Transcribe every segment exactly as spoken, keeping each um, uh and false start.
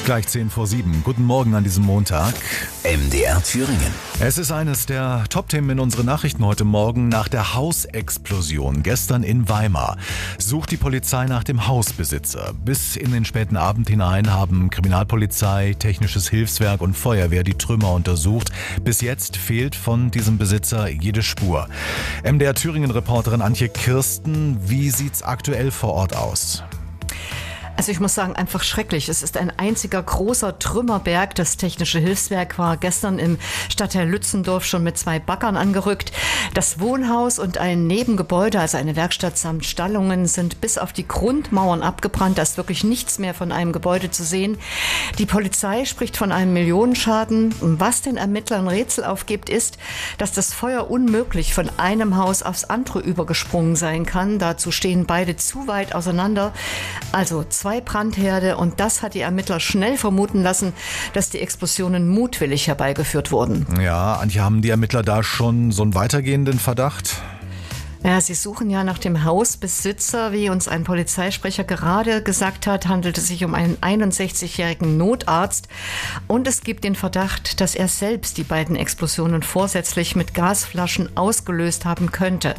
Gleich zehn vor sieben. Guten Morgen an diesem Montag. M D R Thüringen. Es ist eines der Top-Themen in unseren Nachrichten heute Morgen. Nach der Hausexplosion gestern in Weimar sucht die Polizei nach dem Hausbesitzer. Bis in den späten Abend hinein haben Kriminalpolizei, Technisches Hilfswerk und Feuerwehr die Trümmer untersucht. Bis jetzt fehlt von diesem Besitzer jede Spur. M D R Thüringen-Reporterin Antje Kirsten, wie sieht's aktuell vor Ort aus? Also ich muss sagen, einfach schrecklich. Es ist ein einziger großer Trümmerberg. Das Technische Hilfswerk war gestern im Stadtteil Lützendorf schon mit zwei Baggern angerückt. Das Wohnhaus und ein Nebengebäude, also eine Werkstatt samt Stallungen, sind bis auf die Grundmauern abgebrannt. Da ist wirklich nichts mehr von einem Gebäude zu sehen. Die Polizei spricht von einem Millionenschaden. Was den Ermittlern Rätsel aufgibt, ist, dass das Feuer unmöglich von einem Haus aufs andere übergesprungen sein kann. Dazu stehen beide zu weit auseinander. Also zwei Zwei Brandherde, und das hat die Ermittler schnell vermuten lassen, dass die Explosionen mutwillig herbeigeführt wurden. Ja, Antje, haben die Ermittler da schon so einen weitergehenden Verdacht? Ja, sie suchen ja nach dem Hausbesitzer. Wie uns ein Polizeisprecher gerade gesagt hat, handelt es sich um einen einundsechzigjährigen Notarzt. Und es gibt den Verdacht, dass er selbst die beiden Explosionen vorsätzlich mit Gasflaschen ausgelöst haben könnte.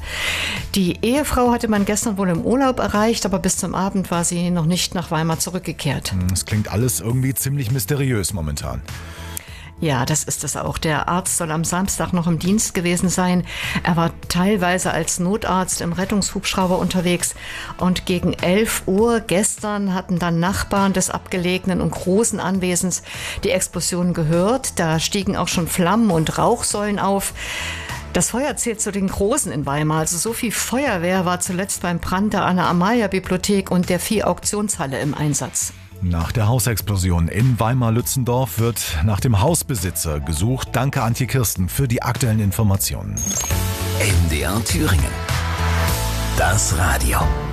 Die Ehefrau hatte man gestern wohl im Urlaub erreicht, aber bis zum Abend war sie noch nicht nach Weimar zurückgekehrt. Es klingt alles irgendwie ziemlich mysteriös momentan. Ja, das ist es auch. Der Arzt soll am Samstag noch im Dienst gewesen sein. Er war teilweise als Notarzt im Rettungshubschrauber unterwegs. Und gegen elf Uhr gestern hatten dann Nachbarn des abgelegenen und großen Anwesens die Explosion gehört. Da stiegen auch schon Flammen und Rauchsäulen auf. Das Feuer zählt zu den Großen in Weimar. Also so viel Feuerwehr war zuletzt beim Brand der Anna-Amalia-Bibliothek und der Vieh-Auktionshalle im Einsatz. Nach der Hausexplosion in Weimar-Lützendorf wird nach dem Hausbesitzer gesucht. Danke, Antje Kirsten, für die aktuellen Informationen. M D R Thüringen. Das Radio.